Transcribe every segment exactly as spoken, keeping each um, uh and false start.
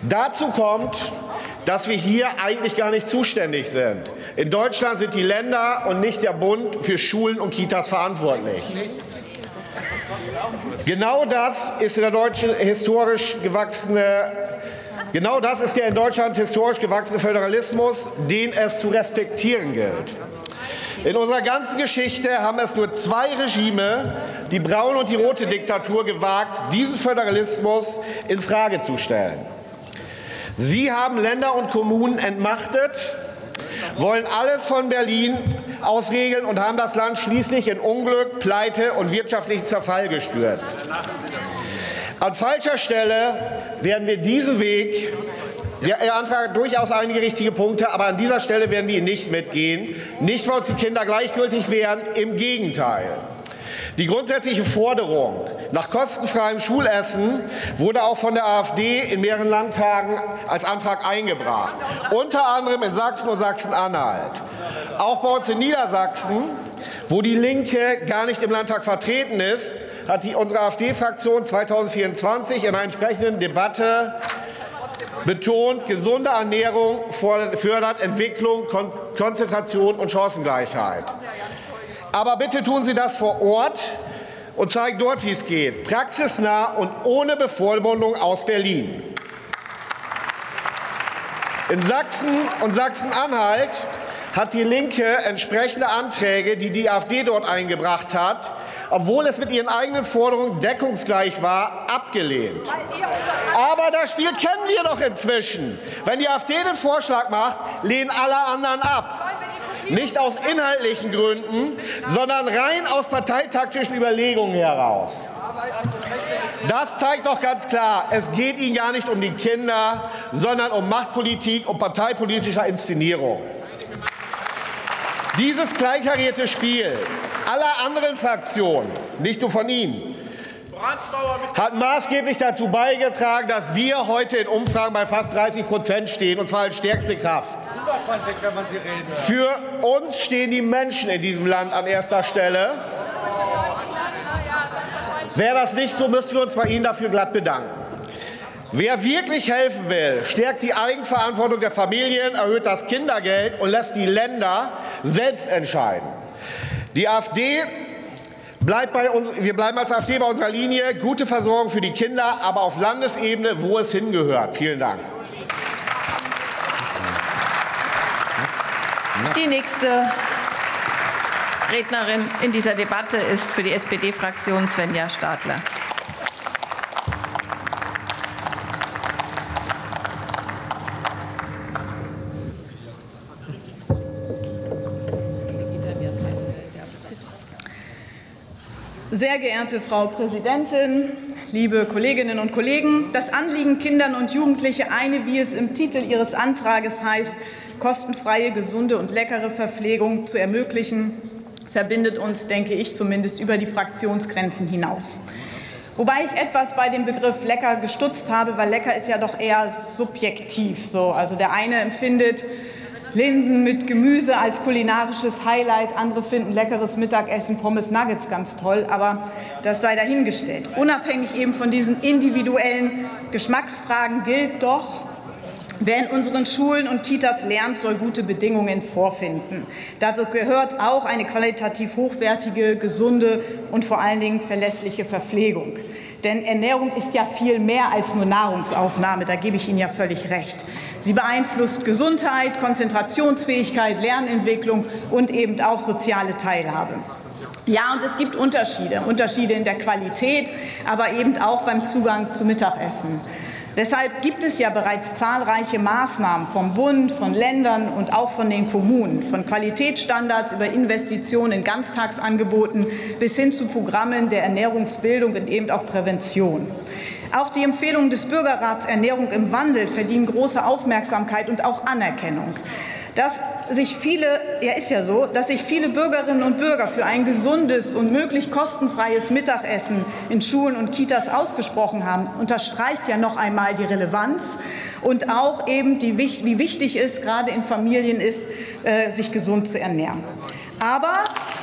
Dazu kommt, dass wir hier eigentlich gar nicht zuständig sind. In Deutschland sind die Länder und nicht der Bund für Schulen und Kitas verantwortlich. Genau das ist in der deutschen historisch gewachsene Genau das ist der in Deutschland historisch gewachsene Föderalismus, den es zu respektieren gilt. In unserer ganzen Geschichte haben es nur zwei Regime, die braune und die rote Diktatur, gewagt, diesen Föderalismus in Frage zu stellen. Sie haben Länder und Kommunen entmachtet, wollen alles von Berlin aus regeln und haben das Land schließlich in Unglück, Pleite und wirtschaftlichen Zerfall gestürzt. An falscher Stelle werden wir diesen Weg, der Antrag hat durchaus einige richtige Punkte, aber an dieser Stelle werden wir ihn nicht mitgehen. Nicht, weil uns die Kinder gleichgültig wären, im Gegenteil. Die grundsätzliche Forderung nach kostenfreiem Schulessen wurde auch von der AfD in mehreren Landtagen als Antrag eingebracht, unter anderem in Sachsen und Sachsen-Anhalt. Auch bei uns in Niedersachsen, wo die Linke gar nicht im Landtag vertreten ist, hat die, unsere AfD-Fraktion zweitausendvierundzwanzig in einer entsprechenden Debatte betont, gesunde Ernährung fördert Entwicklung, Kon Konzentration und Chancengleichheit. Aber bitte tun Sie das vor Ort und zeigen dort, wie es geht. Praxisnah und ohne Bevormundung aus Berlin. In Sachsen und Sachsen-Anhalt hat die Linke entsprechende Anträge, die die AfD dort eingebracht hat, obwohl es mit ihren eigenen Forderungen deckungsgleich war, abgelehnt. Aber das Spiel kennen wir doch inzwischen. Wenn die AfD den Vorschlag macht, lehnen alle anderen ab. Nicht aus inhaltlichen Gründen, sondern rein aus parteitaktischen Überlegungen heraus. Das zeigt doch ganz klar, es geht Ihnen gar nicht um die Kinder, sondern um Machtpolitik und parteipolitischer Inszenierung. Dieses kleinkarierte Spiel aller anderen Fraktionen, nicht nur von Ihnen, hat maßgeblich dazu beigetragen, dass wir heute in Umfragen bei fast dreißig Prozent stehen, und zwar als stärkste Kraft. Für uns stehen die Menschen in diesem Land an erster Stelle. Wäre das nicht so, müssten wir uns bei Ihnen dafür glatt bedanken. Wer wirklich helfen will, stärkt die Eigenverantwortung der Familien, erhöht das Kindergeld und lässt die Länder selbst entscheiden. Die AfD bleibt bei uns, wir bleiben als AfD bei unserer Linie, gute Versorgung für die Kinder, aber auf Landesebene, wo es hingehört. Vielen Dank. Die nächste Rednerin in dieser Debatte ist für die S P D-Fraktion Svenja Stadler. Sehr geehrte Frau Präsidentin, liebe Kolleginnen und Kollegen! Das Anliegen, Kindern und Jugendlichen eine, wie es im Titel Ihres Antrages heißt, kostenfreie, gesunde und leckere Verpflegung zu ermöglichen, verbindet uns, denke ich, zumindest über die Fraktionsgrenzen hinaus. Wobei ich etwas bei dem Begriff lecker gestutzt habe, weil lecker ist ja doch eher subjektiv so. Also der eine empfindet Linsen mit Gemüse als kulinarisches Highlight, andere finden leckeres Mittagessen, Pommes Nuggets ganz toll, aber das sei dahingestellt. Unabhängig eben von diesen individuellen Geschmacksfragen gilt doch, wer in unseren Schulen und Kitas lernt, soll gute Bedingungen vorfinden. Dazu gehört auch eine qualitativ hochwertige, gesunde und vor allen Dingen verlässliche Verpflegung. Denn Ernährung ist ja viel mehr als nur Nahrungsaufnahme, da gebe ich Ihnen ja völlig recht. Sie beeinflusst Gesundheit, Konzentrationsfähigkeit, Lernentwicklung und eben auch soziale Teilhabe. Ja, und es gibt Unterschiede, Unterschiede in der Qualität, aber eben auch beim Zugang zu Mittagessen. Deshalb gibt es ja bereits zahlreiche Maßnahmen vom Bund, von Ländern und auch von den Kommunen, von Qualitätsstandards über Investitionen in Ganztagsangeboten bis hin zu Programmen der Ernährungsbildung und eben auch Prävention. Auch die Empfehlungen des Bürgerrats Ernährung im Wandel verdienen große Aufmerksamkeit und auch Anerkennung. Dass sich viele, ja ist ja so, dass sich viele Bürgerinnen und Bürger für ein gesundes und möglichst kostenfreies Mittagessen in Schulen und Kitas ausgesprochen haben, unterstreicht ja noch einmal die Relevanz und auch eben, die, wie wichtig es gerade in Familien ist, sich gesund zu ernähren. Aber,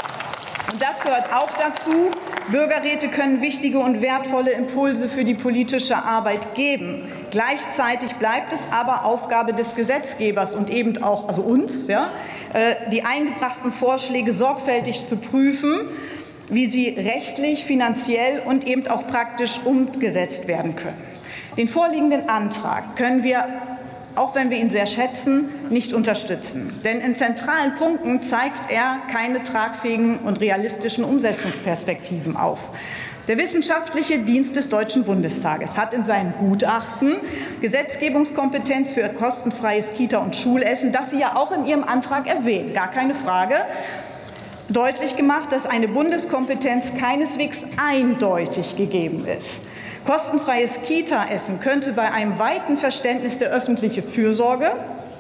und das gehört auch dazu, Bürgerräte können wichtige und wertvolle Impulse für die politische Arbeit geben. Gleichzeitig bleibt es aber Aufgabe des Gesetzgebers und eben auch, also uns, ja, die eingebrachten Vorschläge sorgfältig zu prüfen, wie sie rechtlich, finanziell und eben auch praktisch umgesetzt werden können. Den vorliegenden Antrag können wir, auch wenn wir ihn sehr schätzen, nicht unterstützen. Denn in zentralen Punkten zeigt er keine tragfähigen und realistischen Umsetzungsperspektiven auf. Der Wissenschaftliche Dienst des Deutschen Bundestages hat in seinem Gutachten Gesetzgebungskompetenz für kostenfreies Kita- und Schulessen, das Sie ja auch in Ihrem Antrag erwähnen, gar keine Frage, deutlich gemacht, dass eine Bundeskompetenz keineswegs eindeutig gegeben ist. Kostenfreies Kita-Essen könnte bei einem weiten Verständnis der öffentlichen Fürsorge,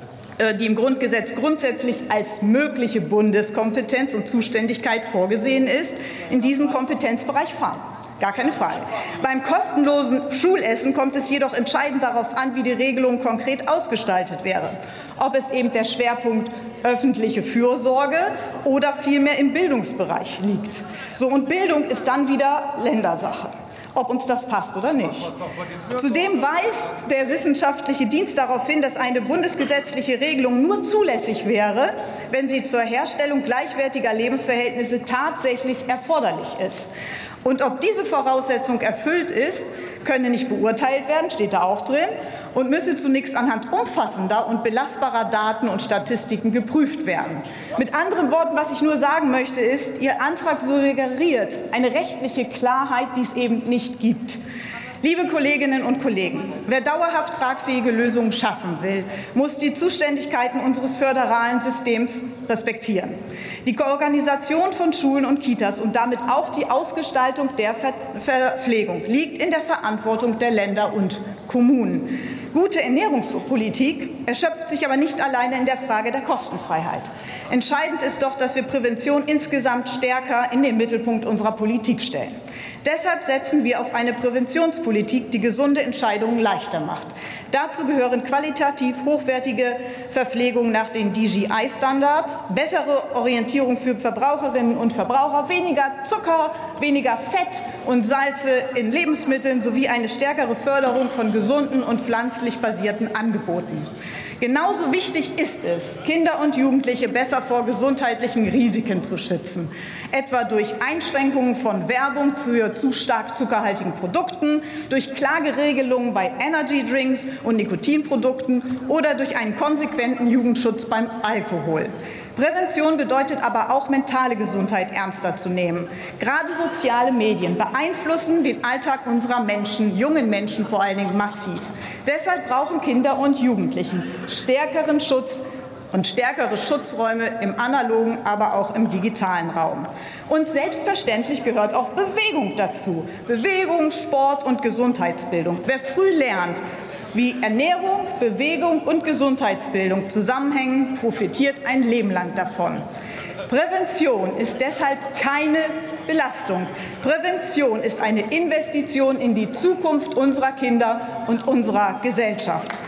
die im Grundgesetz grundsätzlich als mögliche Bundeskompetenz und Zuständigkeit vorgesehen ist, in diesem Kompetenzbereich fallen. Gar keine Frage. Beim kostenlosen Schulessen kommt es jedoch entscheidend darauf an, wie die Regelung konkret ausgestaltet wäre. Ob es eben der Schwerpunkt öffentliche Fürsorge oder vielmehr im Bildungsbereich liegt. So, und Bildung ist dann wieder Ländersache, ob uns das passt oder nicht. Zudem weist der Wissenschaftliche Dienst darauf hin, dass eine bundesgesetzliche Regelung nur zulässig wäre, wenn sie zur Herstellung gleichwertiger Lebensverhältnisse tatsächlich erforderlich ist. Und ob diese Voraussetzung erfüllt ist, könne nicht beurteilt werden, steht da auch drin, und müsse zunächst anhand umfassender und belastbarer Daten und Statistiken geprüft werden. Mit anderen Worten, was ich nur sagen möchte, ist, Ihr Antrag suggeriert eine rechtliche Klarheit, die es eben nicht gibt. Liebe Kolleginnen und Kollegen, wer dauerhaft tragfähige Lösungen schaffen will, muss die Zuständigkeiten unseres föderalen Systems respektieren. Die Organisation von Schulen und Kitas und damit auch die Ausgestaltung der Verpflegung liegt in der Verantwortung der Länder und Kommunen. Gute Ernährungspolitik erschöpft sich aber nicht alleine in der Frage der Kostenfreiheit. Entscheidend ist doch, dass wir Prävention insgesamt stärker in den Mittelpunkt unserer Politik stellen. Deshalb setzen wir auf eine Präventionspolitik, die gesunde Entscheidungen leichter macht. Dazu gehören qualitativ hochwertige Verpflegung nach den D G I-Standards, bessere Orientierung für Verbraucherinnen und Verbraucher, weniger Zucker, weniger Fett und Salze in Lebensmitteln sowie eine stärkere Förderung von gesunden und pflanzlich basierten Angeboten. Genauso wichtig ist es, Kinder und Jugendliche besser vor gesundheitlichen Risiken zu schützen, etwa durch Einschränkungen von Werbung für zu stark zuckerhaltigen Produkten, durch Klageregelungen bei Energy Drinks und Nikotinprodukten oder durch einen konsequenten Jugendschutz beim Alkohol. Prävention bedeutet aber auch, mentale Gesundheit ernster zu nehmen. Gerade soziale Medien beeinflussen den Alltag unserer Menschen, jungen Menschen vor allen Dingen massiv. Deshalb brauchen Kinder und Jugendlichen stärkeren Schutz und stärkere Schutzräume im analogen, aber auch im digitalen Raum. Und selbstverständlich gehört auch Bewegung dazu. Bewegung, Sport und Gesundheitsbildung. Wer früh lernt, wie Ernährung, Bewegung und Gesundheitsbildung zusammenhängen, profitiert ein Leben lang davon. Prävention ist deshalb keine Belastung. Prävention ist eine Investition in die Zukunft unserer Kinder und unserer Gesellschaft.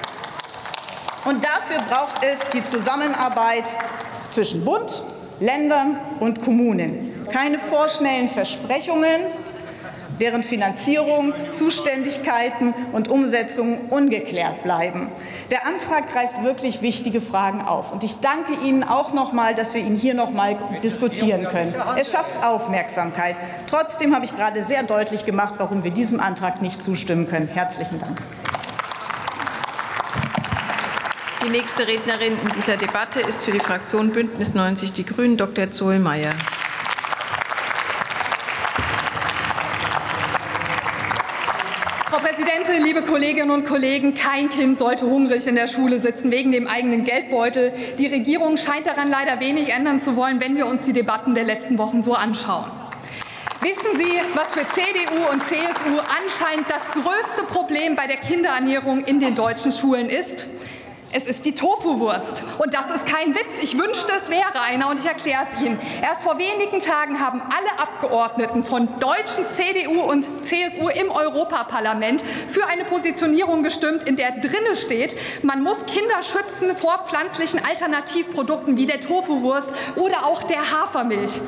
Und dafür braucht es die Zusammenarbeit zwischen Bund, Ländern und Kommunen. Keine vorschnellen Versprechungen, deren Finanzierung, Zuständigkeiten und Umsetzung ungeklärt bleiben. Der Antrag greift wirklich wichtige Fragen auf. Und ich danke Ihnen auch noch mal, dass wir ihn hier noch mal diskutieren können. Er schafft Aufmerksamkeit. Trotzdem habe ich gerade sehr deutlich gemacht, warum wir diesem Antrag nicht zustimmen können. Herzlichen Dank. Die nächste Rednerin in dieser Debatte ist für die Fraktion Bündnis neunzig Die Grünen Doktor Zollmeier. Frau Präsidentin, liebe Kolleginnen und Kollegen! Kein Kind sollte hungrig in der Schule sitzen wegen dem eigenen Geldbeutel. Die Regierung scheint daran leider wenig ändern zu wollen, wenn wir uns die Debatten der letzten Wochen so anschauen. Wissen Sie, was für C D U und C S U anscheinend das größte Problem bei der Kinderernährung in den deutschen Schulen ist? Es ist die Tofu-Wurst. Und das ist kein Witz. Ich wünschte, es wäre einer, und ich erkläre es Ihnen. Erst vor wenigen Tagen haben alle Abgeordneten von deutschen C D U und C S U im Europaparlament für eine Positionierung gestimmt, in der drinne steht, man muss Kinder schützen vor pflanzlichen Alternativprodukten wie der Tofu-Wurst oder auch der Hafermilch.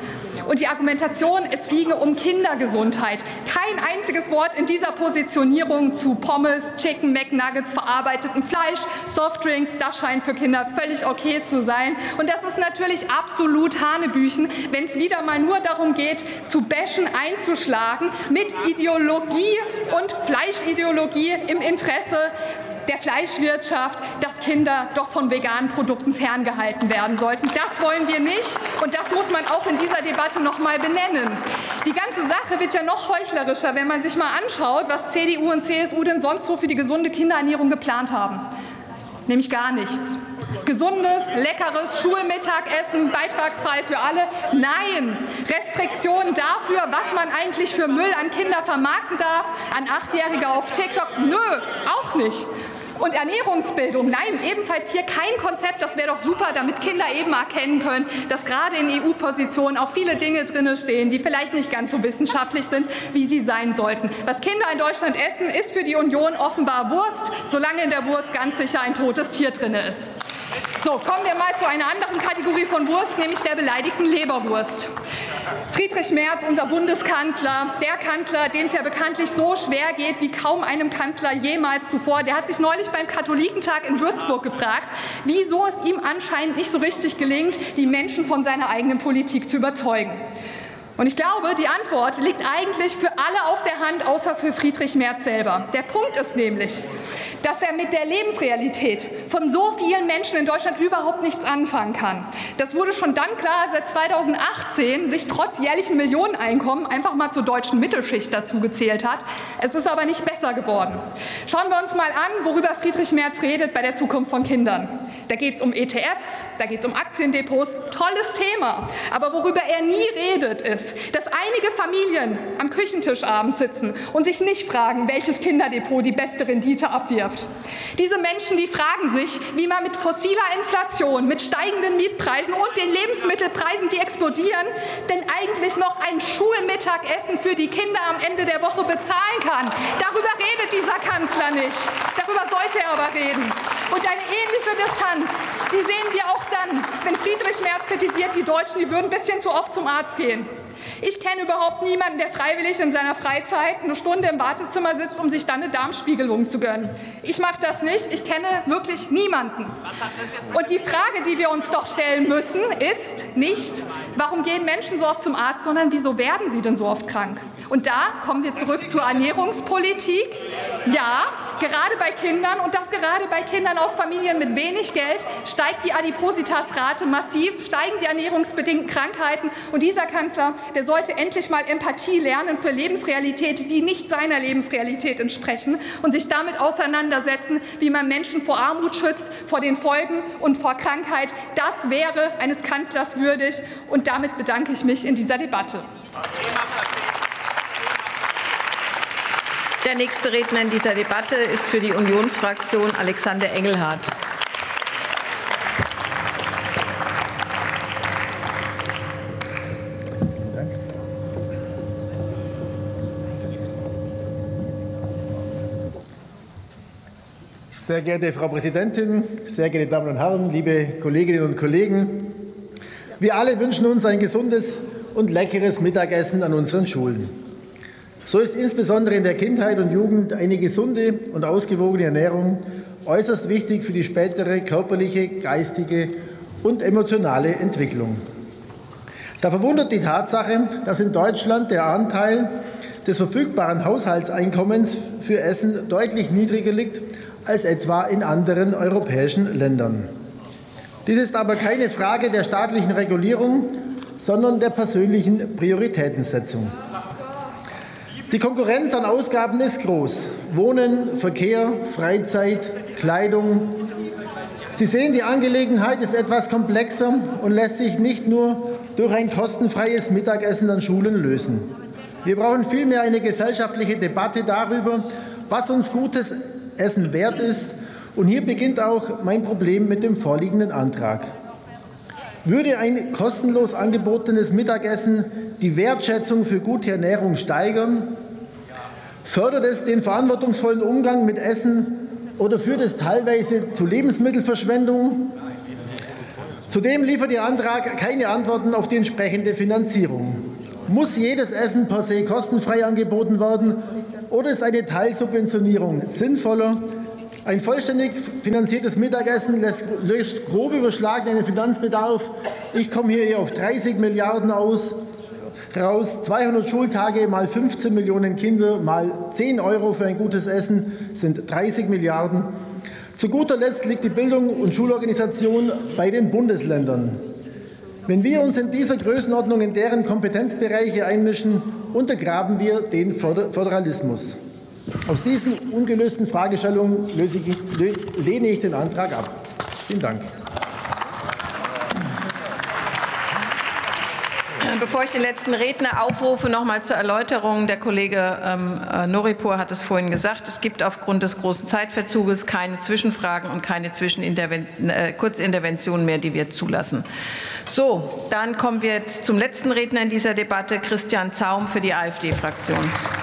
Und die Argumentation, es ginge um Kindergesundheit. Kein einziges Wort in dieser Positionierung zu Pommes, Chicken, McNuggets, verarbeitetem Fleisch, Softdrinks. Das scheint für Kinder völlig okay zu sein. Und das ist natürlich absolut Hanebüchen, wenn es wieder mal nur darum geht, zu bashen, einzuschlagen mit Ideologie und Fleischideologie im Interesse der Fleischwirtschaft, dass Kinder doch von veganen Produkten ferngehalten werden sollten. Das wollen wir nicht, und das muss man auch in dieser Debatte noch mal benennen. Die ganze Sache wird ja noch heuchlerischer, wenn man sich mal anschaut, was C D U und C S U denn sonst so für die gesunde Kinderernährung geplant haben. Nämlich gar nichts. Gesundes, leckeres Schulmittagessen, beitragsfrei für alle? Nein. Restriktionen dafür, was man eigentlich für Müll an Kinder vermarkten darf, an Achtjährige auf TikTok? Nö, auch nicht. Und Ernährungsbildung, nein, ebenfalls hier kein Konzept. Das wäre doch super, damit Kinder eben erkennen können, dass gerade in E U-Positionen auch viele Dinge drin stehen, die vielleicht nicht ganz so wissenschaftlich sind, wie sie sein sollten. Was Kinder in Deutschland essen, ist für die Union offenbar Wurst, solange in der Wurst ganz sicher ein totes Tier drin ist. So, kommen wir mal zu einer anderen Kategorie von Wurst, nämlich der beleidigten Leberwurst. Friedrich Merz, unser Bundeskanzler, der Kanzler, dem es ja bekanntlich so schwer geht wie kaum einem Kanzler jemals zuvor, der hat sich neulich beim Katholikentag in Würzburg gefragt, wieso es ihm anscheinend nicht so richtig gelingt, die Menschen von seiner eigenen Politik zu überzeugen. Und ich glaube, die Antwort liegt eigentlich für alle auf der Hand, außer für Friedrich Merz selber. Der Punkt ist nämlich, dass er mit der Lebensrealität von so vielen Menschen in Deutschland überhaupt nichts anfangen kann. Das wurde schon dann klar, als er zweitausendachtzehn sich trotz jährlichem Millioneneinkommen einfach mal zur deutschen Mittelschicht dazu gezählt hat. Es ist aber nicht besser geworden. Schauen wir uns mal an, worüber Friedrich Merz redet bei der Zukunft von Kindern. Da geht es um E T Fs, da geht es um Aktiendepots, tolles Thema. Aber worüber er nie redet, ist, dass einige Familien am Küchentisch abends sitzen und sich nicht fragen, welches Kinderdepot die beste Rendite abwirft. Diese Menschen, die fragen sich, wie man mit fossiler Inflation, mit steigenden Mietpreisen und den Lebensmittelpreisen, die explodieren, denn eigentlich noch ein Schulmittagessen für die Kinder am Ende der Woche bezahlen kann. Darüber redet dieser Kanzler nicht. Darüber sollte er aber reden. Und eine ähnliche Distanz, die sehen wir auch dann, wenn Friedrich Merz kritisiert, die Deutschen, die würden ein bisschen zu oft zum Arzt gehen. Ich kenne überhaupt niemanden, der freiwillig in seiner Freizeit eine Stunde im Wartezimmer sitzt, um sich dann eine Darmspiegelung zu gönnen. Ich mache das nicht. Ich kenne wirklich niemanden. Und die Frage, die wir uns doch stellen müssen, ist nicht, warum gehen Menschen so oft zum Arzt, sondern wieso werden sie denn so oft krank? Und da kommen wir zurück zur Ernährungspolitik. Ja, gerade bei Kindern, und das gerade bei Kindern aus Familien mit wenig Geld, steigt die Adipositasrate massiv, steigen die ernährungsbedingten Krankheiten. Und dieser Kanzler, der sollte endlich mal Empathie lernen für Lebensrealitäten, die nicht seiner Lebensrealität entsprechen, und sich damit auseinandersetzen, wie man Menschen vor Armut schützt, vor den Folgen und vor Krankheit. Das wäre eines Kanzlers würdig, und damit bedanke ich mich in dieser Debatte. Der nächste Redner in dieser Debatte ist für die Unionsfraktion Alexander Engelhardt. Sehr geehrte Frau Präsidentin, sehr geehrte Damen und Herren, liebe Kolleginnen und Kollegen! Wir alle wünschen uns ein gesundes und leckeres Mittagessen an unseren Schulen. So ist insbesondere in der Kindheit und Jugend eine gesunde und ausgewogene Ernährung äußerst wichtig für die spätere körperliche, geistige und emotionale Entwicklung. Da verwundert die Tatsache, dass in Deutschland der Anteil des verfügbaren Haushaltseinkommens für Essen deutlich niedriger liegt als etwa in anderen europäischen Ländern. Dies ist aber keine Frage der staatlichen Regulierung, sondern der persönlichen Prioritätensetzung. Die Konkurrenz an Ausgaben ist groß. Wohnen, Verkehr, Freizeit, Kleidung. Sie sehen, die Angelegenheit ist etwas komplexer und lässt sich nicht nur durch ein kostenfreies Mittagessen an Schulen lösen. Wir brauchen vielmehr eine gesellschaftliche Debatte darüber, was uns gutes Essen wert ist. Und hier beginnt auch mein Problem mit dem vorliegenden Antrag. Würde ein kostenlos angebotenes Mittagessen die Wertschätzung für gute Ernährung steigern? Fördert es den verantwortungsvollen Umgang mit Essen oder führt es teilweise zu Lebensmittelverschwendung? Zudem liefert Ihr Antrag keine Antworten auf die entsprechende Finanzierung. Muss jedes Essen per se kostenfrei angeboten werden oder ist eine Teilsubventionierung sinnvoller? Ein vollständig finanziertes Mittagessen lässt, löst grob überschlagenen Finanzbedarf. Ich komme hier eher auf dreißig Milliarden aus, raus. zweihundert Schultage mal fünfzehn Millionen Kinder mal zehn Euro für ein gutes Essen sind dreißig Milliarden. Zu guter Letzt liegt die Bildung und Schulorganisation bei den Bundesländern. Wenn wir uns in dieser Größenordnung in deren Kompetenzbereiche einmischen, untergraben wir den Föderalismus. Aus diesen ungelösten Fragestellungen lehne ich den Antrag ab. Vielen Dank. Bevor ich den letzten Redner aufrufe, noch mal zur Erläuterung. Der Kollege ähm, Noripur hat es vorhin gesagt. Es gibt aufgrund des großen Zeitverzuges keine Zwischenfragen und keine Zwischeninterven äh, Kurzinterventionen mehr, die wir zulassen. So, dann kommen wir jetzt zum letzten Redner in dieser Debatte, Christian Zaum für die AfD-Fraktion.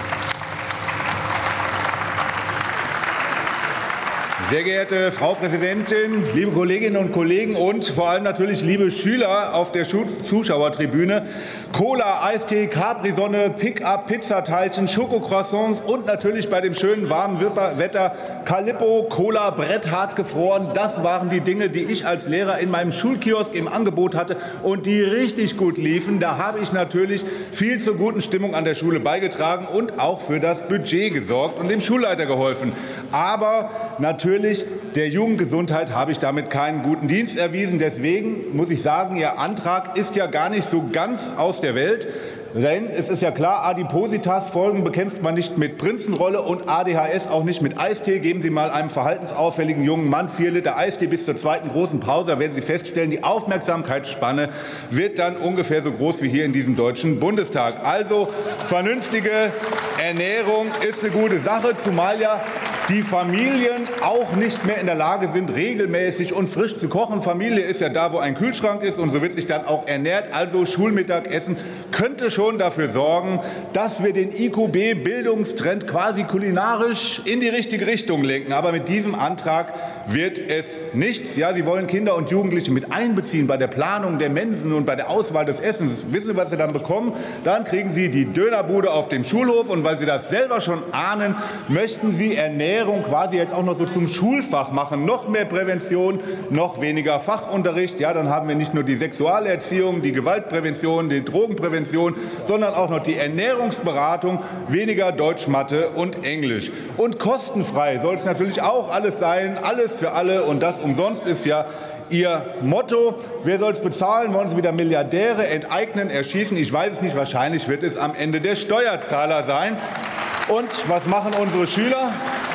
Sehr geehrte Frau Präsidentin, liebe Kolleginnen und Kollegen und vor allem natürlich liebe Schüler auf der Zuschauertribüne. Cola, Eistee, Capri-Sonne, Pick-up, Pizzateilchen, Schokocroissants und natürlich bei dem schönen warmen Wetter Calippo, Cola, bretthart gefroren. Das waren die Dinge, die ich als Lehrer in meinem Schulkiosk im Angebot hatte und die richtig gut liefen. Da habe ich natürlich viel zur guten Stimmung an der Schule beigetragen und auch für das Budget gesorgt und dem Schulleiter geholfen. Aber natürlich der Jugendgesundheit habe ich damit keinen guten Dienst erwiesen. Deswegen muss ich sagen, Ihr Antrag ist ja gar nicht so ganz aus der Welt. Denn es ist ja klar, Adipositas-Folgen bekämpft man nicht mit Prinzenrolle und A D H S auch nicht mit Eistee. Geben Sie mal einem verhaltensauffälligen jungen Mann vier Liter Eistee bis zur zweiten großen Pause. Da werden Sie feststellen, die Aufmerksamkeitsspanne wird dann ungefähr so groß wie hier in diesem Deutschen Bundestag. Also vernünftige Ernährung ist eine gute Sache, zumal ja die Familien auch nicht mehr in der Lage sind, regelmäßig und frisch zu kochen. Familie ist ja da, wo ein Kühlschrank ist, und so wird sich dann auch ernährt. Also Schulmittagessen könnte schon dafür sorgen, dass wir den I Q B-Bildungstrend quasi kulinarisch in die richtige Richtung lenken. Aber mit diesem Antrag wird es nichts. Ja, Sie wollen Kinder und Jugendliche mit einbeziehen bei der Planung der Mensen und bei der Auswahl des Essens. Wissen Sie, was Sie dann bekommen? Dann kriegen Sie die Dönerbude auf dem Schulhof, und weil Sie das selber schon ahnen, möchten Sie Ernährung quasi jetzt auch noch so zum Schulfach machen. Noch mehr Prävention, noch weniger Fachunterricht. Ja, dann haben wir nicht nur die Sexualerziehung, die Gewaltprävention, die Drogenprävention, sondern auch noch die Ernährungsberatung, weniger Deutsch, Mathe und Englisch. Und kostenfrei soll es natürlich auch alles sein, alles für alle, und das umsonst ist ja Ihr Motto. Wer soll es bezahlen? Wollen Sie wieder Milliardäre enteignen, erschießen? Ich weiß es nicht. Wahrscheinlich wird es am Ende der Steuerzahler sein. Und was machen unsere Schüler?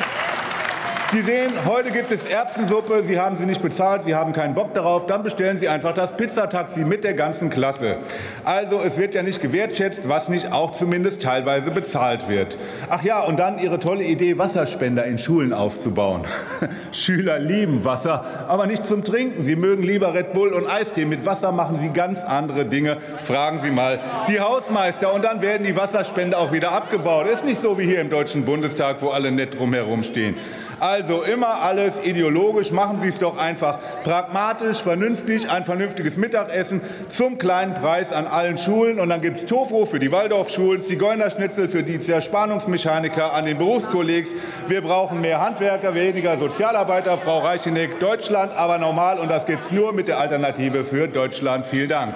Sie sehen, heute gibt es Erbsensuppe, Sie haben sie nicht bezahlt, Sie haben keinen Bock darauf, dann bestellen Sie einfach das Pizzataxi mit der ganzen Klasse. Also es wird ja nicht gewertschätzt, was nicht auch zumindest teilweise bezahlt wird. Ach ja, und dann Ihre tolle Idee, Wasserspender in Schulen aufzubauen. Schüler lieben Wasser, aber nicht zum Trinken. Sie mögen lieber Red Bull und Eistee. Mit Wasser machen Sie ganz andere Dinge. Fragen Sie mal die Hausmeister, und dann werden die Wasserspender auch wieder abgebaut. Ist nicht so wie hier im Deutschen Bundestag, wo alle nett drumherum stehen. Also immer alles ideologisch, machen Sie es doch einfach pragmatisch, vernünftig, ein vernünftiges Mittagessen zum kleinen Preis an allen Schulen. Und dann gibt es Tofu für die Waldorfschulen, Zigeunerschnitzel für die Zerspannungsmechaniker an den Berufskollegs. Wir brauchen mehr Handwerker, weniger Sozialarbeiter, Frau Reicheneck. Deutschland aber normal, und das gibt es nur mit der Alternative für Deutschland. Vielen Dank.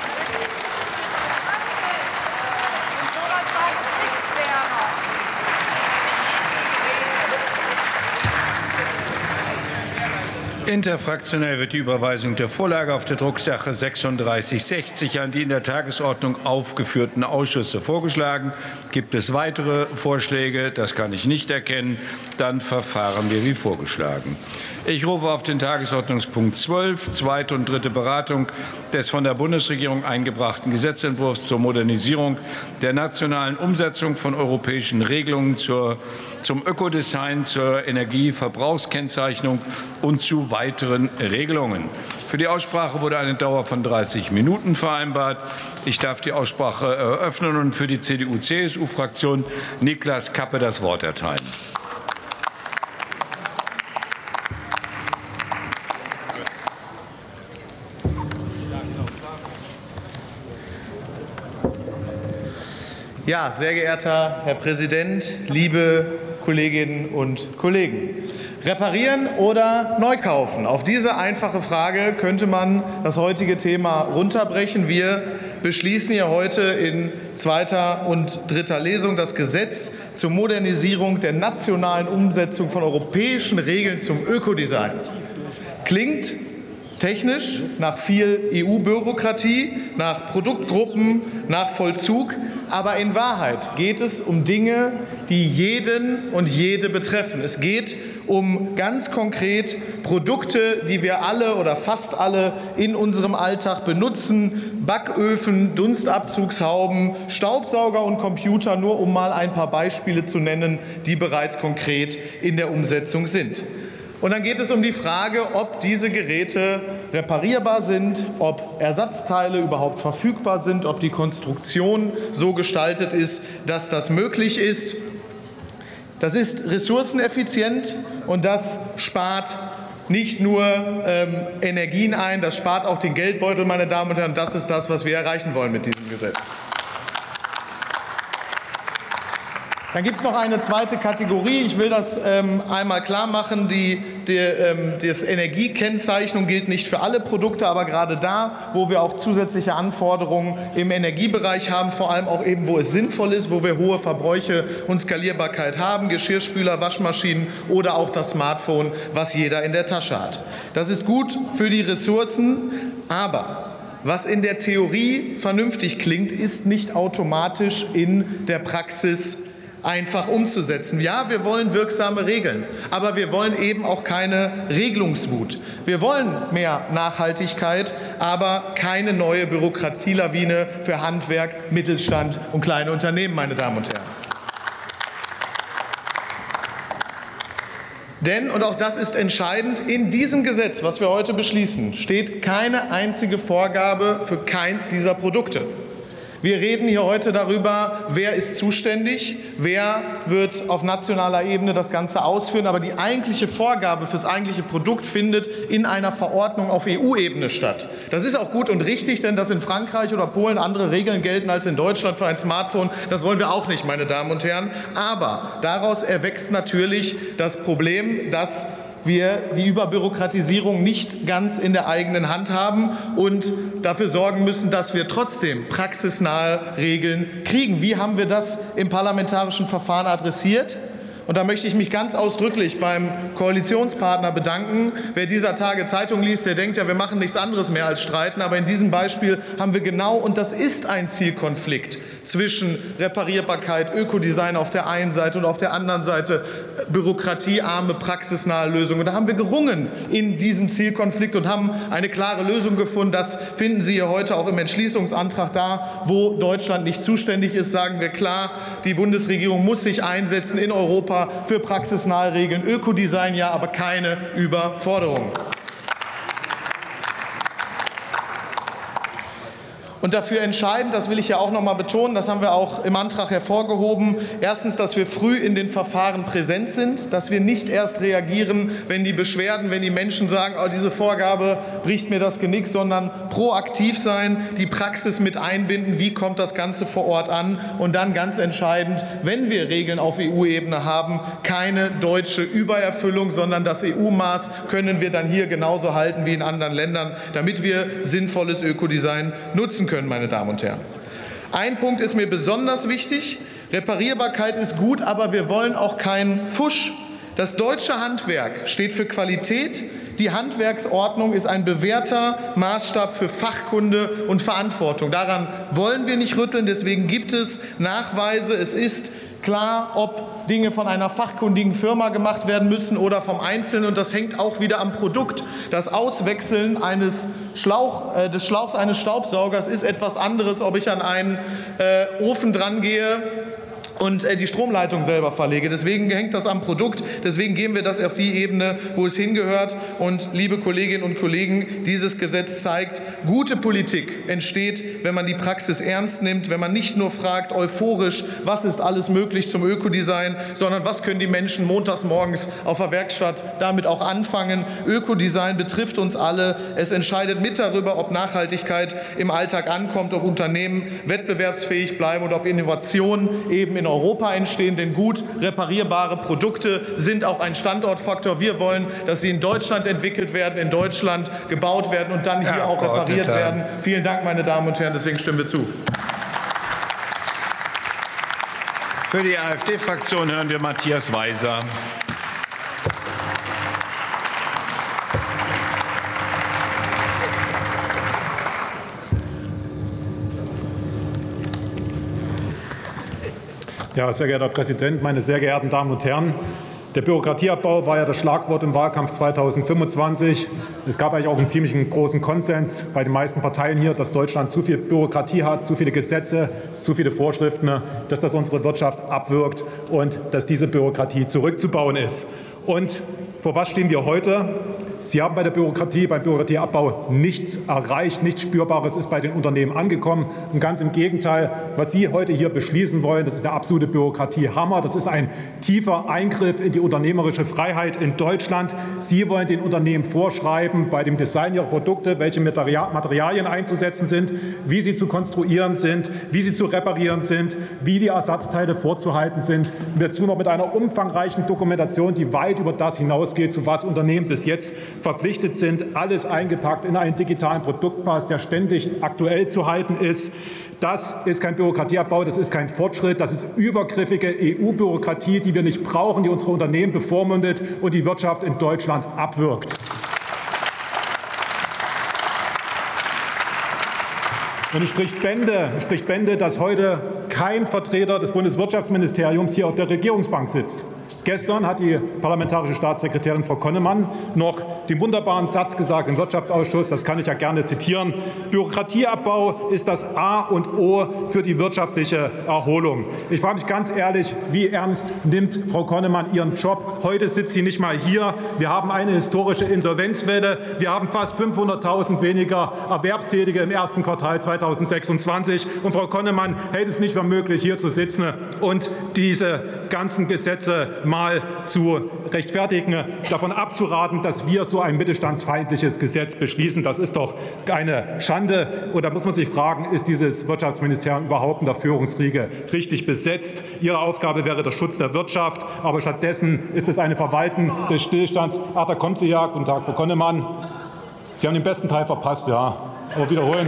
Interfraktionell wird die Überweisung der Vorlage auf der Drucksache sechsunddreißig sechzig an die in der Tagesordnung aufgeführten Ausschüsse vorgeschlagen. Gibt es weitere Vorschläge? Das kann ich nicht erkennen. Dann verfahren wir wie vorgeschlagen. Ich rufe auf den Tagesordnungspunkt zwölf, zweite und dritte Beratung des von der Bundesregierung eingebrachten Gesetzentwurfs zur Modernisierung der nationalen Umsetzung von europäischen Regelungen zur, zum Ökodesign, zur Energieverbrauchskennzeichnung und zu weiteren Regelungen. Für die Aussprache wurde eine Dauer von dreißig Minuten vereinbart. Ich darf die Aussprache eröffnen und für die C D U C S U-Fraktion Niklas Kappe das Wort erteilen. Ja, sehr geehrter Herr Präsident, liebe Kolleginnen und Kollegen. Reparieren oder neu kaufen? Auf diese einfache Frage könnte man das heutige Thema runterbrechen. Wir beschließen hier heute in zweiter und dritter Lesung das Gesetz zur Modernisierung der nationalen Umsetzung von europäischen Regeln zum Ökodesign. Klingt technisch nach viel E U-Bürokratie, nach Produktgruppen, nach Vollzug. Aber in Wahrheit geht es um Dinge, die jeden und jede betreffen. Es geht um ganz konkret Produkte, die wir alle oder fast alle in unserem Alltag benutzen. Backöfen, Dunstabzugshauben, Staubsauger und Computer, nur um mal ein paar Beispiele zu nennen, die bereits konkret in der Umsetzung sind. Und dann geht es um die Frage, ob diese Geräte reparierbar sind, ob Ersatzteile überhaupt verfügbar sind, ob die Konstruktion so gestaltet ist, dass das möglich ist. Das ist ressourceneffizient und das spart nicht nur ähm, Energien ein, das spart auch den Geldbeutel, meine Damen und Herren. Das ist das, was wir erreichen wollen mit diesem Gesetz. Dann gibt es noch eine zweite Kategorie. Ich will das ähm, einmal klar machen. Die, die, ähm, das Energiekennzeichnung gilt nicht für alle Produkte, aber gerade da, wo wir auch zusätzliche Anforderungen im Energiebereich haben, vor allem auch eben, wo es sinnvoll ist, wo wir hohe Verbräuche und Skalierbarkeit haben, Geschirrspüler, Waschmaschinen oder auch das Smartphone, was jeder in der Tasche hat. Das ist gut für die Ressourcen, aber was in der Theorie vernünftig klingt, ist nicht automatisch in der Praxis einfach umzusetzen. Ja, wir wollen wirksame Regeln, aber wir wollen eben auch keine Regelungswut. Wir wollen mehr Nachhaltigkeit, aber keine neue Bürokratielawine für Handwerk, Mittelstand und kleine Unternehmen, meine Damen und Herren. Denn, und auch das ist entscheidend, in diesem Gesetz, was wir heute beschließen, steht keine einzige Vorgabe für keins dieser Produkte. Wir reden hier heute darüber, wer ist zuständig, wer wird auf nationaler Ebene das Ganze ausführen. Aber die eigentliche Vorgabe für das eigentliche Produkt findet in einer Verordnung auf E U-Ebene statt. Das ist auch gut und richtig, denn dass in Frankreich oder Polen andere Regeln gelten als in Deutschland für ein Smartphone, das wollen wir auch nicht, meine Damen und Herren. Aber daraus erwächst natürlich das Problem, dass wir die Überbürokratisierung nicht ganz in der eigenen Hand haben und dafür sorgen müssen, dass wir trotzdem praxisnahe Regeln kriegen. Wie haben wir das im parlamentarischen Verfahren adressiert? Und da möchte ich mich ganz ausdrücklich beim Koalitionspartner bedanken. Wer dieser Tage Zeitung liest, der denkt ja, wir machen nichts anderes mehr als streiten. Aber in diesem Beispiel haben wir genau, und das ist ein Zielkonflikt zwischen Reparierbarkeit, Ökodesign auf der einen Seite und auf der anderen Seite bürokratiearme, praxisnahe Lösungen. Und da haben wir gerungen in diesem Zielkonflikt und haben eine klare Lösung gefunden. Das finden Sie hier heute auch im Entschließungsantrag da, wo Deutschland nicht zuständig ist, sagen wir klar, die Bundesregierung muss sich einsetzen in Europa für praxisnahe Regeln. Ökodesign ja, aber keine Überforderung. Und dafür entscheidend, das will ich ja auch noch mal betonen, das haben wir auch im Antrag hervorgehoben, erstens, dass wir früh in den Verfahren präsent sind, dass wir nicht erst reagieren, wenn die Beschwerden, wenn die Menschen sagen, oh, diese Vorgabe bricht mir das Genick, sondern proaktiv sein, die Praxis mit einbinden, wie kommt das Ganze vor Ort an und dann ganz entscheidend, wenn wir Regeln auf E U-Ebene haben, keine deutsche Übererfüllung, sondern das E U-Maß können wir dann hier genauso halten wie in anderen Ländern, damit wir sinnvolles Ökodesign nutzen können. Können, meine Damen und Herren. Ein Punkt ist mir besonders wichtig. Reparierbarkeit ist gut, aber wir wollen auch keinen Fusch. Das deutsche Handwerk steht für Qualität. Die Handwerksordnung ist ein bewährter Maßstab für Fachkunde und Verantwortung. Daran wollen wir nicht rütteln. Deswegen gibt es Nachweise. Es ist klar, ob Dinge von einer fachkundigen Firma gemacht werden müssen oder vom Einzelnen. Und das hängt auch wieder am Produkt. Das Auswechseln eines Schlauch, äh, des Schlauchs eines Staubsaugers ist etwas anderes, ob ich an einen äh, Ofen dran gehe und die Stromleitung selber verlege. Deswegen hängt das am Produkt. Deswegen geben wir das auf die Ebene, wo es hingehört. Und liebe Kolleginnen und Kollegen, dieses Gesetz zeigt, gute Politik entsteht, wenn man die Praxis ernst nimmt, wenn man nicht nur fragt euphorisch, was ist alles möglich zum Ökodesign, sondern was können die Menschen montags morgens auf der Werkstatt damit auch anfangen. Ökodesign betrifft uns alle. Es entscheidet mit darüber, ob Nachhaltigkeit im Alltag ankommt, ob Unternehmen wettbewerbsfähig bleiben und ob Innovationen eben in Europa entstehen. Denn gut reparierbare Produkte sind auch ein Standortfaktor. Wir wollen, dass sie in Deutschland entwickelt werden, in Deutschland gebaut werden und dann hier Herr auch repariert werden. Vielen Dank, meine Damen und Herren. Deswegen stimmen wir zu. Für die AfD-Fraktion hören wir Matthias Weiser. Ja, sehr geehrter Herr Präsident, meine sehr geehrten Damen und Herren! Der Bürokratieabbau war ja das Schlagwort im Wahlkampf zweitausendfünfundzwanzig. Es gab eigentlich auch einen ziemlich großen Konsens bei den meisten Parteien hier, dass Deutschland zu viel Bürokratie hat, zu viele Gesetze, zu viele Vorschriften, dass das unsere Wirtschaft abwirkt und dass diese Bürokratie zurückzubauen ist. Und vor was stehen wir heute? Sie haben bei der Bürokratie, beim Bürokratieabbau nichts erreicht, nichts Spürbares ist bei den Unternehmen angekommen. Und ganz im Gegenteil, was Sie heute hier beschließen wollen, das ist der absolute Bürokratiehammer. Das ist ein tiefer Eingriff in die unternehmerische Freiheit in Deutschland. Sie wollen den Unternehmen vorschreiben, bei dem Design ihrer Produkte, welche Materialien einzusetzen sind, wie sie zu konstruieren sind, wie sie zu reparieren sind, wie die Ersatzteile vorzuhalten sind. Und dazu noch mit einer umfangreichen Dokumentation, die weit über das hinausgeht, zu was Unternehmen bis jetzt verpflichtet sind, alles eingepackt in einen digitalen Produktpass, der ständig aktuell zu halten ist. Das ist kein Bürokratieabbau, das ist kein Fortschritt, das ist übergriffige E U-Bürokratie, die wir nicht brauchen, die unsere Unternehmen bevormundet und die Wirtschaft in Deutschland abwirkt. Und es spricht Bände, es spricht Bände, dass heute kein Vertreter des Bundeswirtschaftsministeriums hier auf der Regierungsbank sitzt. Gestern hat die parlamentarische Staatssekretärin Frau Konnemann noch den wunderbaren Satz gesagt im Wirtschaftsausschuss, das kann ich ja gerne zitieren: Bürokratieabbau ist das A und O für die wirtschaftliche Erholung. Ich frage mich ganz ehrlich, wie ernst nimmt Frau Konnemann ihren Job? Heute sitzt sie nicht mal hier. Wir haben eine historische Insolvenzwelle. Wir haben fast fünfhunderttausend weniger Erwerbstätige im ersten Quartal zweitausendsechsundzwanzig. Und Frau Konnemann hält es nicht für möglich, hier zu sitzen und diese ganzen Gesetze mal zu rechtfertigen, davon abzuraten, dass wir so ein mittelstandsfeindliches Gesetz beschließen. Das ist doch eine Schande. Und da muss man sich fragen, ist dieses Wirtschaftsministerium überhaupt in der Führungsriege richtig besetzt? Ihre Aufgabe wäre der Schutz der Wirtschaft, aber stattdessen ist es eine Verwalten des Stillstands. Ach, da kommt sie ja. Guten Tag, Frau Konnemann. Sie haben den besten Teil verpasst, ja. Aber wiederholen.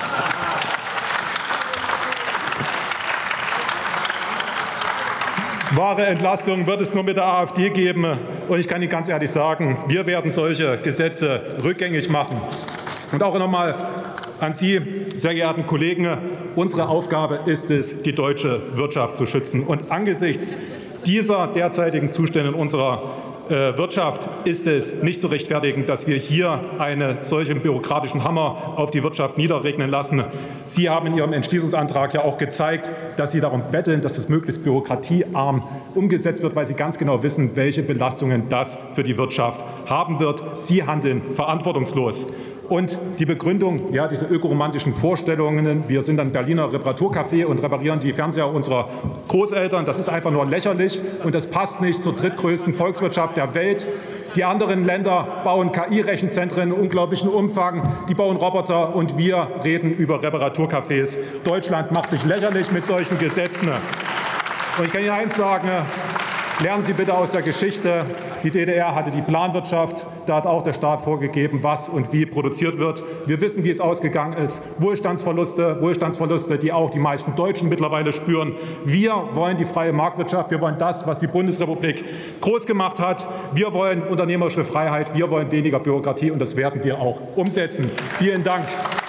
Wahre Entlastung wird es nur mit der AfD geben. Und ich kann Ihnen ganz ehrlich sagen, wir werden solche Gesetze rückgängig machen. Und auch noch einmal an Sie, sehr geehrten Kollegen, unsere Aufgabe ist es, die deutsche Wirtschaft zu schützen. Und angesichts dieser derzeitigen Zustände in unserer Wirtschaft ist es nicht zu rechtfertigen, dass wir hier einen solchen bürokratischen Hammer auf die Wirtschaft niederregnen lassen. Sie haben in Ihrem Entschließungsantrag ja auch gezeigt, dass Sie darum betteln, dass das möglichst bürokratiearm umgesetzt wird, weil Sie ganz genau wissen, welche Belastungen das für die Wirtschaft haben wird. Sie handeln verantwortungslos. Und die Begründung, ja, diese ökoromantischen Vorstellungen, wir sind ein Berliner Reparaturcafé und reparieren die Fernseher unserer Großeltern, das ist einfach nur lächerlich und das passt nicht zur drittgrößten Volkswirtschaft der Welt. Die anderen Länder bauen K I-Rechenzentren in unglaublichem Umfang, die bauen Roboter und wir reden über Reparaturcafés. Deutschland macht sich lächerlich mit solchen Gesetzen. Und ich kann Ihnen eins sagen, lernen Sie bitte aus der Geschichte. Die D D R hatte die Planwirtschaft. Da hat auch der Staat vorgegeben, was und wie produziert wird. Wir wissen, wie es ausgegangen ist. Wohlstandsverluste, Wohlstandsverluste, die auch die meisten Deutschen mittlerweile spüren. Wir wollen die freie Marktwirtschaft. Wir wollen das, was die Bundesrepublik groß gemacht hat. Wir wollen unternehmerische Freiheit. Wir wollen weniger Bürokratie. Und das werden wir auch umsetzen. Vielen Dank.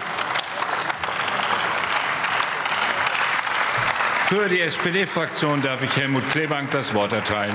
Für die S P D-Fraktion darf ich Helmut Klebank das Wort erteilen.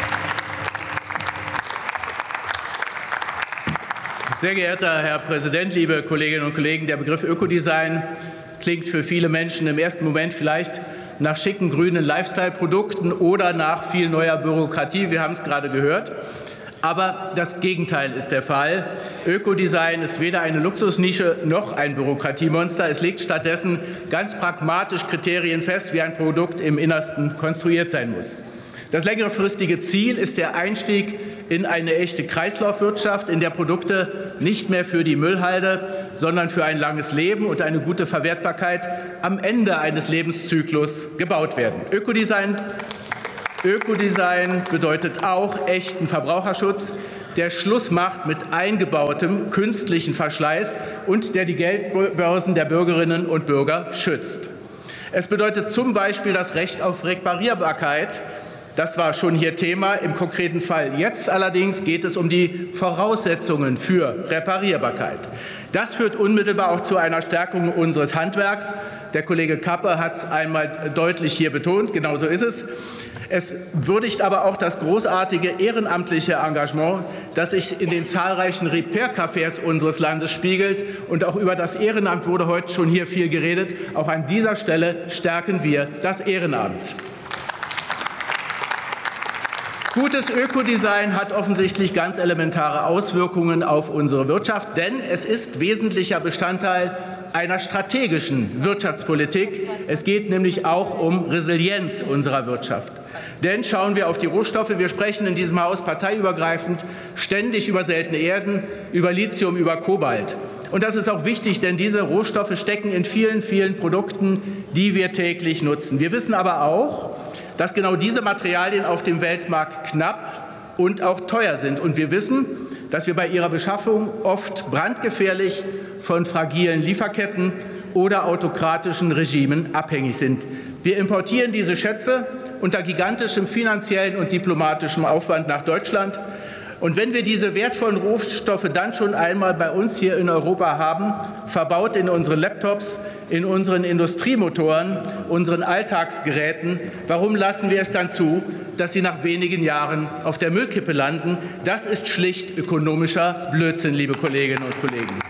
Sehr geehrter Herr Präsident, liebe Kolleginnen und Kollegen! Der Begriff Ökodesign klingt für viele Menschen im ersten Moment vielleicht nach schicken grünen Lifestyle-Produkten oder nach viel neuer Bürokratie. Wir haben es gerade gehört. Aber das Gegenteil ist der Fall. Ökodesign ist weder eine Luxusnische noch ein Bürokratiemonster. Es legt stattdessen ganz pragmatisch Kriterien fest, wie ein Produkt im Innersten konstruiert sein muss. Das längerfristige Ziel ist der Einstieg in eine echte Kreislaufwirtschaft, in der Produkte nicht mehr für die Müllhalde, sondern für ein langes Leben und eine gute Verwertbarkeit am Ende eines Lebenszyklus gebaut werden. Ökodesign, Ökodesign bedeutet auch echten Verbraucherschutz, der Schluss macht mit eingebautem künstlichen Verschleiß und der die Geldbörsen der Bürgerinnen und Bürger schützt. Es bedeutet zum Beispiel das Recht auf Reparierbarkeit. Das war schon hier Thema im konkreten Fall. Jetzt allerdings geht es um die Voraussetzungen für Reparierbarkeit. Das führt unmittelbar auch zu einer Stärkung unseres Handwerks. Der Kollege Kappe hat es einmal deutlich hier betont. Genau so ist es. Es würdigt aber auch das großartige ehrenamtliche Engagement, das sich in den zahlreichen Repair-Cafés unseres Landes spiegelt. Und auch über das Ehrenamt wurde heute schon hier viel geredet. Auch an dieser Stelle stärken wir das Ehrenamt. Gutes Ökodesign hat offensichtlich ganz elementare Auswirkungen auf unsere Wirtschaft, denn es ist wesentlicher Bestandteil einer strategischen Wirtschaftspolitik. Es geht nämlich auch um Resilienz unserer Wirtschaft. Denn schauen wir auf die Rohstoffe. Wir sprechen in diesem Haus parteiübergreifend ständig über seltene Erden, über Lithium, über Kobalt. Und das ist auch wichtig, denn diese Rohstoffe stecken in vielen, vielen Produkten, die wir täglich nutzen. Wir wissen aber auch, dass genau diese Materialien auf dem Weltmarkt knapp und auch teuer sind. Und wir wissen, dass wir bei ihrer Beschaffung oft brandgefährlich von fragilen Lieferketten oder autokratischen Regimen abhängig sind. Wir importieren diese Schätze unter gigantischem finanziellen und diplomatischem Aufwand nach Deutschland. Und wenn wir diese wertvollen Rohstoffe dann schon einmal bei uns hier in Europa haben, verbaut in unseren Laptops, in unseren Industriemotoren, unseren Alltagsgeräten, warum lassen wir es dann zu, dass sie nach wenigen Jahren auf der Müllkippe landen? Das ist schlicht ökonomischer Blödsinn, liebe Kolleginnen und Kollegen.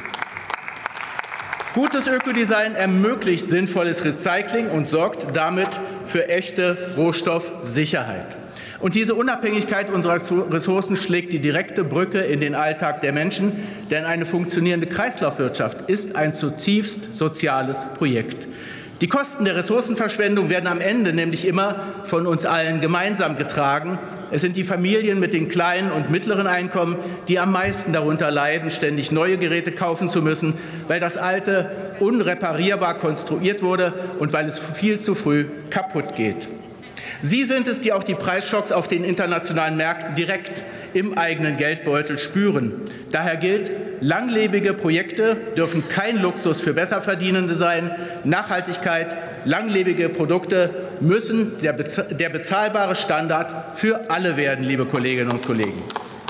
Gutes Ökodesign ermöglicht sinnvolles Recycling und sorgt damit für echte Rohstoffsicherheit. Und diese Unabhängigkeit unserer Ressourcen schlägt die direkte Brücke in den Alltag der Menschen, denn eine funktionierende Kreislaufwirtschaft ist ein zutiefst soziales Projekt. Die Kosten der Ressourcenverschwendung werden am Ende nämlich immer von uns allen gemeinsam getragen. Es sind die Familien mit den kleinen und mittleren Einkommen, die am meisten darunter leiden, ständig neue Geräte kaufen zu müssen, weil das alte unreparierbar konstruiert wurde und weil es viel zu früh kaputt geht. Sie sind es, die auch die Preisschocks auf den internationalen Märkten direkt im eigenen Geldbeutel spüren. Daher gilt, langlebige Projekte dürfen kein Luxus für Besserverdienende sein. Nachhaltigkeit, langlebige Produkte müssen der bezahlbare Standard für alle werden, liebe Kolleginnen und Kollegen.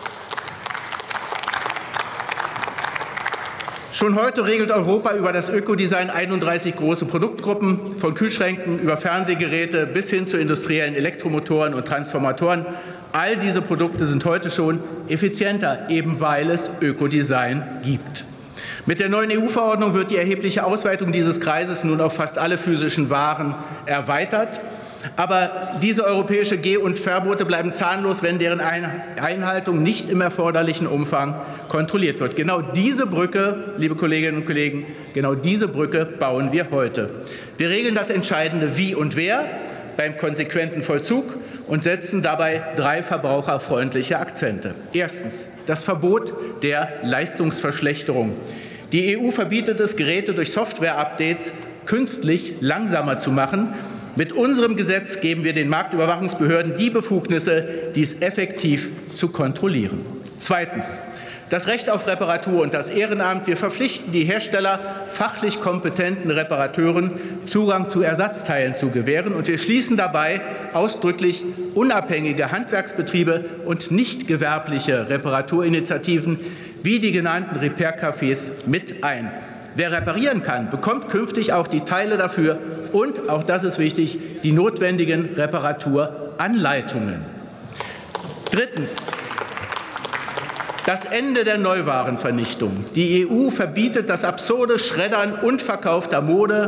Schon heute regelt Europa über das Ökodesign einunddreißig große Produktgruppen, von Kühlschränken über Fernsehgeräte bis hin zu industriellen Elektromotoren und Transformatoren. All diese Produkte sind heute schon effizienter, eben weil es Ökodesign gibt. Mit der neuen E U-Verordnung wird die erhebliche Ausweitung dieses Kreises nun auf fast alle physischen Waren erweitert. Aber diese europäische Geh- und Verbote bleiben zahnlos, wenn deren Einhaltung nicht im erforderlichen Umfang kontrolliert wird. Genau diese Brücke, liebe Kolleginnen und Kollegen, genau diese Brücke bauen wir heute. Wir regeln das entscheidende Wie und Wer beim konsequenten Vollzug und setzen dabei drei verbraucherfreundliche Akzente. Erstens das Verbot der Leistungsverschlechterung. Die E U verbietet es, Geräte durch Software-Updates künstlich langsamer zu machen. Mit unserem Gesetz geben wir den Marktüberwachungsbehörden die Befugnisse, dies effektiv zu kontrollieren. Zweitens das Recht auf Reparatur und das Ehrenamt. Wir verpflichten die Hersteller, fachlich kompetenten Reparateuren Zugang zu Ersatzteilen zu gewähren. Und wir schließen dabei ausdrücklich unabhängige Handwerksbetriebe und nicht gewerbliche Reparaturinitiativen wie die genannten Repair-Cafés mit ein. Wer reparieren kann, bekommt künftig auch die Teile dafür und, auch das ist wichtig, die notwendigen Reparaturanleitungen. Drittens. Das Ende der Neuwarenvernichtung. Die E U verbietet das absurde Schreddern unverkaufter Mode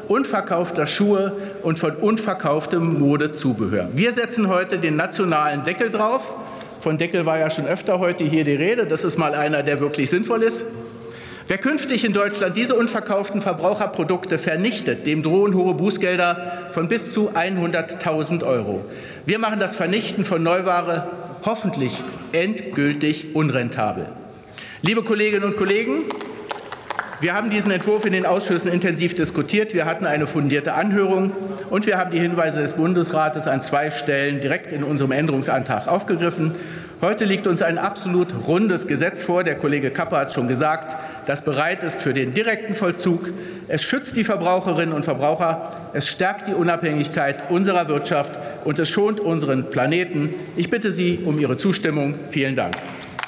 unverkaufter Schuhe und von unverkauftem Modezubehör. Wir setzen heute den nationalen Deckel drauf. Von Deckel war ja schon öfter heute hier die Rede. Das ist mal einer, der wirklich sinnvoll ist. Wer künftig in Deutschland diese unverkauften Verbraucherprodukte vernichtet, dem drohen hohe Bußgelder von bis zu hunderttausend Euro. Wir machen das Vernichten von Neuware hoffentlich endgültig unrentabel. Liebe Kolleginnen und Kollegen, wir haben diesen Entwurf in den Ausschüssen intensiv diskutiert. Wir hatten eine fundierte Anhörung und wir haben die Hinweise des Bundesrates an zwei Stellen direkt in unserem Änderungsantrag aufgegriffen. Heute liegt uns ein absolut rundes Gesetz vor. Der Kollege Kapper hat schon gesagt, das bereit ist für den direkten Vollzug. Es schützt die Verbraucherinnen und Verbraucher, es stärkt die Unabhängigkeit unserer Wirtschaft und es schont unseren Planeten. Ich bitte Sie um Ihre Zustimmung. Vielen Dank.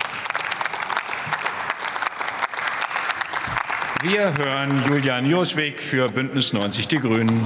Wir hören Julian Joswig für Bündnis neunzig Die Grünen.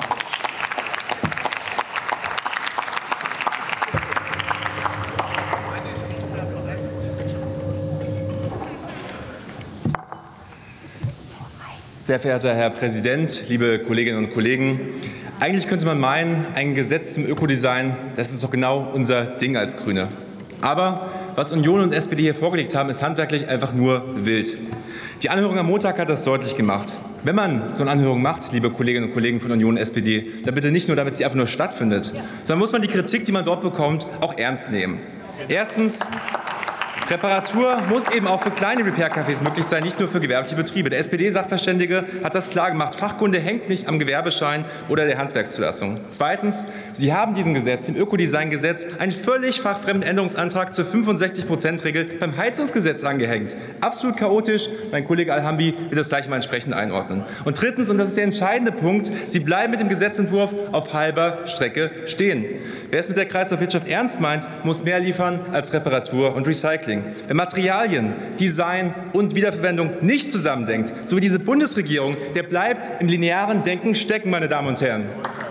Sehr verehrter Herr Präsident, liebe Kolleginnen und Kollegen! Eigentlich könnte man meinen, ein Gesetz zum Ökodesign, das ist doch genau unser Ding als Grüne. Aber was Union und S P D hier vorgelegt haben, ist handwerklich einfach nur wild. Die Anhörung am Montag hat das deutlich gemacht. Wenn man so eine Anhörung macht, liebe Kolleginnen und Kollegen von Union und S P D, dann bitte nicht nur, damit sie einfach nur stattfindet, sondern muss man die Kritik, die man dort bekommt, auch ernst nehmen. Erstens, Reparatur muss eben auch für kleine Repair-Cafés möglich sein, nicht nur für gewerbliche Betriebe. Der S P D-Sachverständige hat das klar gemacht. Fachkunde hängt nicht am Gewerbeschein oder der Handwerkszulassung. Zweitens, Sie haben diesem Gesetz, dem Ökodesign-Gesetz, einen völlig fachfremden Änderungsantrag zur fünfundsechzig Prozent Regel beim Heizungsgesetz angehängt. Absolut chaotisch. Mein Kollege Al-Hamdi wird das gleich mal entsprechend einordnen. Und drittens, und das ist der entscheidende Punkt, Sie bleiben mit dem Gesetzentwurf auf halber Strecke stehen. Wer es mit der Kreislaufwirtschaft ernst meint, muss mehr liefern als Reparatur und Recycling. Wer Materialien, Design und Wiederverwendung nicht zusammendenkt, so wie diese Bundesregierung, der bleibt im linearen Denken stecken, meine Damen und Herren.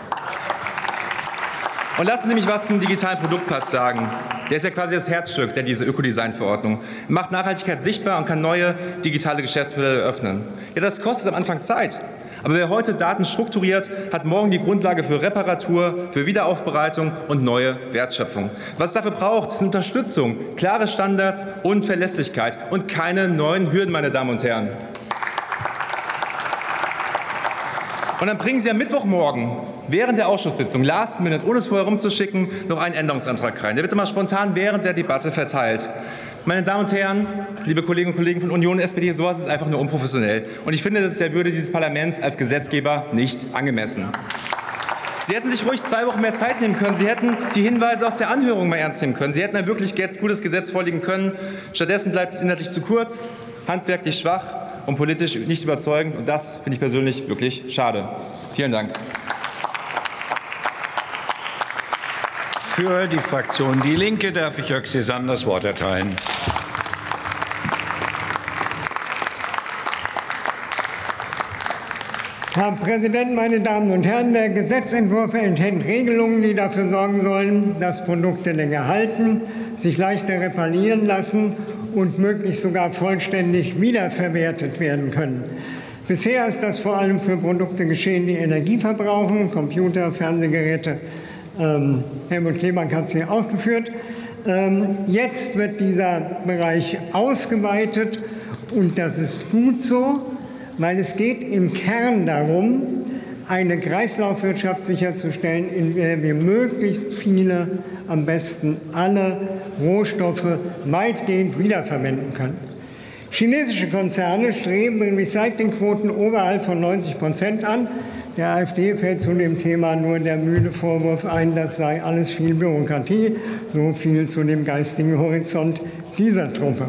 Und lassen Sie mich was zum digitalen Produktpass sagen. Der ist ja quasi das Herzstück der diese Ökodesign-Verordnung. Er macht Nachhaltigkeit sichtbar und kann neue digitale Geschäftsmodelle eröffnen. Ja, das kostet am Anfang Zeit. Aber wer heute Daten strukturiert, hat morgen die Grundlage für Reparatur, für Wiederaufbereitung und neue Wertschöpfung. Was es dafür braucht, ist Unterstützung, klare Standards und Verlässlichkeit und keine neuen Hürden, meine Damen und Herren. Und dann bringen Sie am Mittwochmorgen während der Ausschusssitzung, last minute, ohne es vorher rumzuschicken, noch einen Änderungsantrag rein. Der wird immer spontan während der Debatte verteilt. Meine Damen und Herren, liebe Kolleginnen und Kollegen von Union und S P D, sowas ist einfach nur unprofessionell. Und ich finde, das ist der Würde dieses Parlaments als Gesetzgeber nicht angemessen. Sie hätten sich ruhig zwei Wochen mehr Zeit nehmen können. Sie hätten die Hinweise aus der Anhörung mal ernst nehmen können. Sie hätten ein wirklich gutes Gesetz vorlegen können. Stattdessen bleibt es inhaltlich zu kurz, handwerklich schwach und politisch nicht überzeugend. Und das finde ich persönlich wirklich schade. Vielen Dank. Für die Fraktion Die Linke darf ich Jörg Cézanne das Wort erteilen. Herr Präsident, meine Damen und Herren! Der Gesetzentwurf enthält Regelungen, die dafür sorgen sollen, dass Produkte länger halten, sich leichter reparieren lassen und möglichst sogar vollständig wiederverwertet werden können. Bisher ist das vor allem für Produkte geschehen, die Energie verbrauchen, Computer, Fernsehgeräte. Ähm, Helmut Klebank hat sie aufgeführt. Ähm, jetzt wird dieser Bereich ausgeweitet und das ist gut so, weil es geht im Kern darum, eine Kreislaufwirtschaft sicherzustellen, in der wir möglichst viele, am besten alle Rohstoffe weitgehend wiederverwenden können. Chinesische Konzerne streben Recyclingquoten oberhalb von neunzig Prozent an. Der AfD fällt zu dem Thema nur der müde Vorwurf ein, das sei alles viel Bürokratie. So viel zu dem geistigen Horizont dieser Truppe.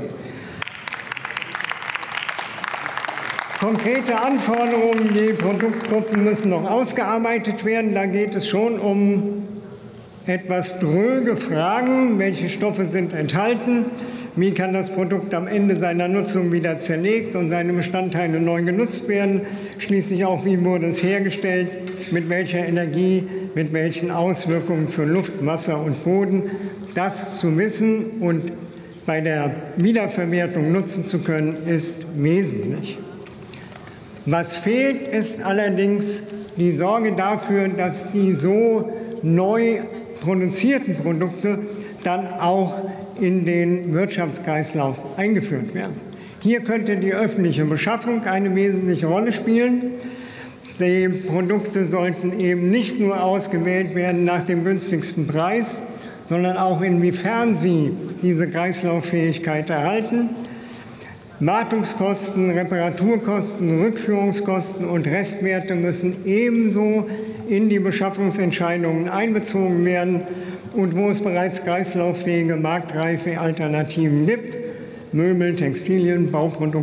Konkrete Anforderungen, die Produktgruppen müssen noch ausgearbeitet werden. Da geht es schon um etwas dröge Fragen. Welche Stoffe sind enthalten? Wie kann das Produkt am Ende seiner Nutzung wieder zerlegt und seine Bestandteile neu genutzt werden? Schließlich auch, wie wurde es hergestellt? Mit welcher Energie? Mit welchen Auswirkungen für Luft, Wasser und Boden? Das zu wissen und bei der Wiederverwertung nutzen zu können, ist wesentlich. Was fehlt, ist allerdings die Sorge dafür, dass die so neu produzierten Produkte dann auch in den Wirtschaftskreislauf eingeführt werden. Hier könnte die öffentliche Beschaffung eine wesentliche Rolle spielen. Die Produkte sollten eben nicht nur ausgewählt werden nach dem günstigsten Preis, sondern auch inwiefern sie diese Kreislauffähigkeit erhalten. Wartungskosten, Reparaturkosten, Rückführungskosten und Restwerte müssen ebenso in die Beschaffungsentscheidungen einbezogen werden. Und wo es bereits kreislauffähige, marktreife Alternativen gibt, Möbel, Textilien, Bauprodukte,